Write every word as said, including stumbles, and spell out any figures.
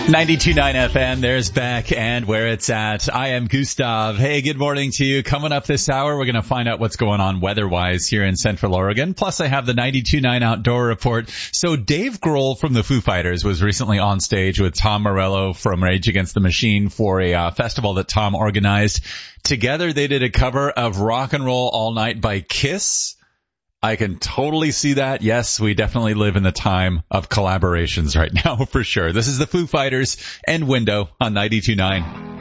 ninety-two point nine F M, there's Beck and where it's at. I am Gustav. Hey, good morning to you. Coming up this hour, we're going to find out what's going on weather-wise here in Central Oregon. Plus, I have the ninety-two point nine Outdoor Report. So Dave Grohl from the Foo Fighters was recently on stage with Tom Morello from Rage Against the Machine for a uh, festival that Tom organized. Together, they did a cover of Rock and Roll All Night by Kiss. I can totally see that. Yes, we definitely live in the time of collaborations right now, for sure. This is the Foo Fighters and Window on ninety-two point nine.